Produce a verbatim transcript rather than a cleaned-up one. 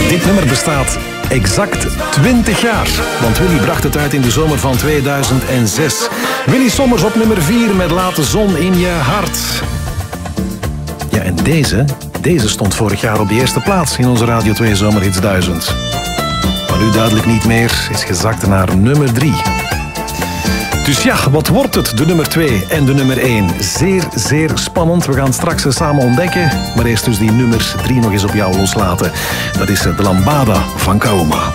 Dit nummer bestaat exact twintig jaar. Want Willy bracht het uit in de zomer van tweeduizend zes. Willy Sommers op nummer vier met Laat de zon in je hart. Ja, en deze, deze stond vorig jaar op de eerste plaats in onze Radio twee Zomerhits duizend. Maar nu duidelijk niet meer, is gezakt naar nummer drie. Dus ja, wat wordt het, de nummer twee en de nummer één? Zeer, zeer spannend. We gaan het straks samen ontdekken. Maar eerst dus die nummer drie nog eens op jou loslaten. Dat is de Lambada van Kaoma.